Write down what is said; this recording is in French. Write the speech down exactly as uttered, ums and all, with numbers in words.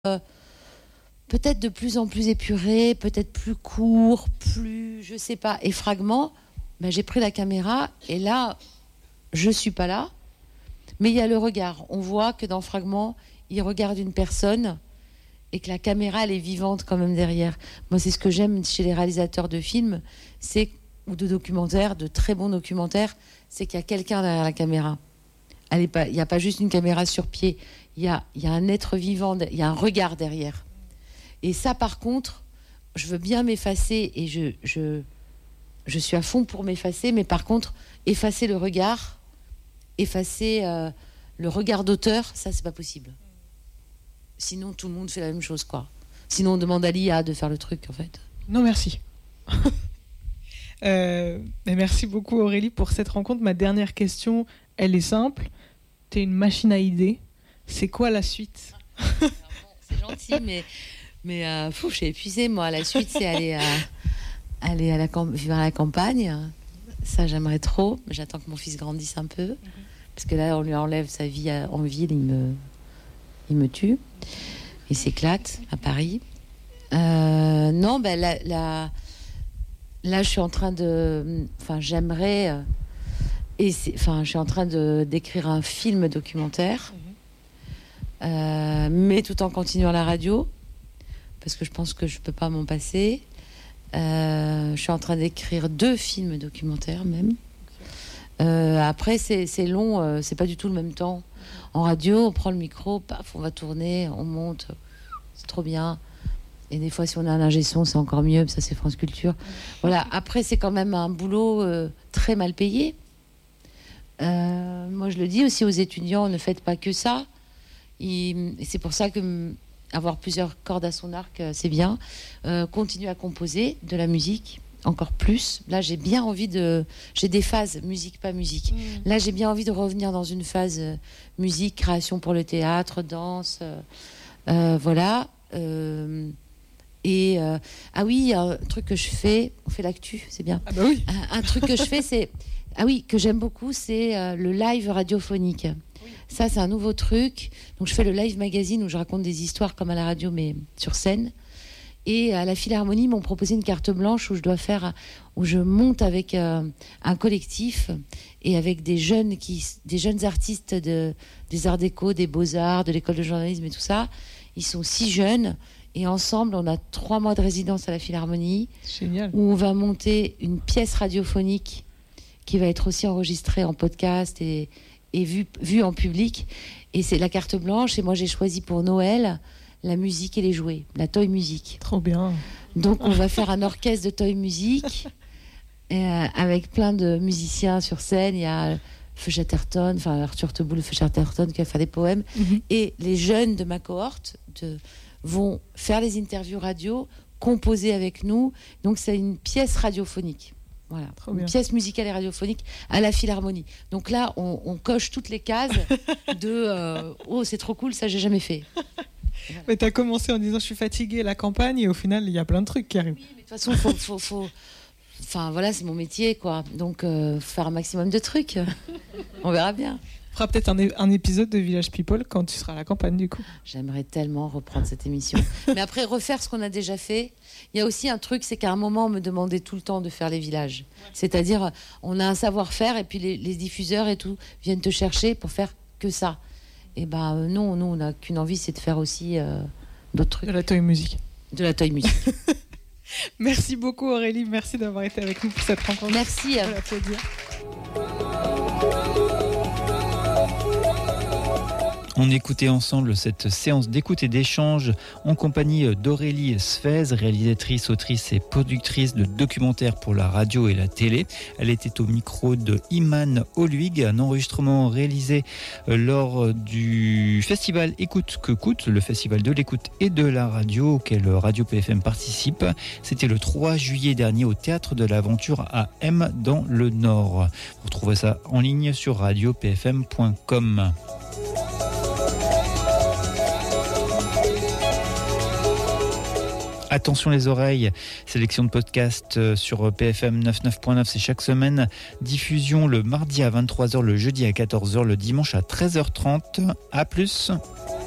euh, peut-être de plus en plus épuré, peut-être plus court, plus, je sais pas, et Fragment, ben, j'ai pris la caméra et là, je suis pas là, mais il y a le regard. On voit que dans Fragment, il regarde une personne et que la caméra, elle est vivante quand même derrière. Moi, c'est ce que j'aime chez les réalisateurs de films, c'est, ou de documentaires, de très bons documentaires, c'est qu'il y a quelqu'un derrière la caméra. Il n'y a pas juste une caméra sur pied, il y a, y a un être vivant, il y a un regard derrière. Et ça, par contre, je veux bien m'effacer et je, je, je suis à fond pour m'effacer, mais par contre, effacer le regard, effacer euh, le regard d'auteur, ça, c'est pas possible. Sinon, tout le monde fait la même chose, quoi. Sinon, on demande à l'I A de faire le truc, en fait. Non, merci. euh, mais merci beaucoup, Aurélie, pour cette rencontre. Ma dernière question, elle est simple. T'es une machine à idées. C'est quoi la suite? Bon, c'est gentil, mais, mais euh, fou, je suis épuisée, moi. La suite, c'est aller, à, aller à la camp- vivre à la campagne. Ça, j'aimerais trop. J'attends que mon fils grandisse un peu. Mm-hmm. Parce que là, on lui enlève sa vie à, en ville, il me, il me tue. Il s'éclate à Paris. Euh, non, ben là, là, là, je suis en train de... Enfin, j'aimerais... Euh, et c'est, enfin, je suis en train de, d'écrire un film documentaire. Mmh. Euh, mais tout en continuant la radio. Parce que je pense que je ne peux pas m'en passer. Euh, je suis en train d'écrire deux films documentaires, même. Euh, après, c'est, c'est long. Euh, c'est pas du tout le même temps. En radio, on prend le micro, paf, on va tourner, on monte. C'est trop bien. Et des fois, si on a un ingé son, c'est encore mieux. Ça, c'est France Culture. Voilà. Après, c'est quand même un boulot euh, très mal payé. Euh, moi, je le dis aussi aux étudiants, ne faites pas que ça. Et, et c'est pour ça que m- avoir plusieurs cordes à son arc, euh, c'est bien. Euh, continuer à composer de la musique, encore plus. Là, j'ai bien envie de... J'ai des phases, musique, pas musique. Mmh. Là, j'ai bien envie de revenir dans une phase euh, musique, création pour le théâtre, danse. Euh, euh, voilà. Euh, et... Euh, ah oui, il y a un truc que je fais. On fait l'actu, c'est bien. Ah bah oui. Un, un truc que je fais, c'est... Ah oui, que j'aime beaucoup, c'est euh, le live radiophonique. Oui. Ça, c'est un nouveau truc. Donc, je fais le live magazine où je raconte des histoires comme à la radio, mais sur scène. Et à la Philharmonie, ils m'ont proposé une carte blanche où je dois faire, où je monte avec euh, un collectif et avec des jeunes qui, des jeunes artistes de, des arts déco, des beaux-arts, de l'école de journalisme et tout ça. Ils sont six jeunes. Et ensemble, on a trois mois de résidence à la Philharmonie. Génial. Où on va monter une pièce radiophonique qui va être aussi enregistrée en podcast et, et vue, vue en public. Et c'est la carte blanche. Et moi, j'ai choisi pour Noël la musique et les jouets, la toy music. Trop bien. Donc, on va faire un orchestre de toy music euh, avec plein de musiciens sur scène. Il y a Feu Chatterton, enfin Arthur Teboul, Feu Chatterton qui va faire des poèmes. Mm-hmm. Et les jeunes de ma cohorte de, vont faire les interviews radio, composer avec nous. Donc, c'est une pièce radiophonique. Voilà, trop une bien. Pièce musicale et radiophonique à la Philharmonie. Donc là, on, on coche toutes les cases de euh, oh, c'est trop cool, ça j'ai jamais fait. Mais t'as commencé en disant je suis fatiguée, la campagne, et au final il y a plein de trucs qui arrivent. Oui, mais de toute façon, faut, faut, faut... enfin voilà, c'est mon métier, quoi. Donc euh, faire un maximum de trucs. On verra bien. On fera peut-être un, é- un épisode de Village People quand tu seras à la campagne, du coup. J'aimerais tellement reprendre cette émission. Mais après, refaire ce qu'on a déjà fait. Il y a aussi un truc, c'est qu'à un moment, on me demandait tout le temps de faire les villages. Ouais. C'est-à-dire, on a un savoir-faire et puis les, les diffuseurs et tout viennent te chercher pour faire que ça. Et ben euh, non, nous, on n'a qu'une envie, c'est de faire aussi euh, d'autres trucs. De la toy music. De la toy music. Merci beaucoup, Aurélie. Merci d'avoir été avec nous pour cette rencontre. Merci. On va l'applaudir. On écoutait ensemble cette séance d'écoute et d'échange en compagnie d'Aurélie Sfez, réalisatrice, autrice et productrice de documentaires pour la radio et la télé. Elle était au micro de Iman Oluig, un enregistrement réalisé lors du festival Écoute que coûte, le festival de l'écoute et de la radio auquel Radio P F M participe. C'était le trois juillet dernier au Théâtre de l'Aventure à M dans le Nord. Vous retrouverez ça en ligne sur radio p f m point com. Attention les oreilles, sélection de podcasts sur P F M quatre-vingt-dix-neuf point neuf, c'est chaque semaine. Diffusion le mardi à vingt-trois heures, le jeudi à quatorze heures, le dimanche à treize heures trente. À plus.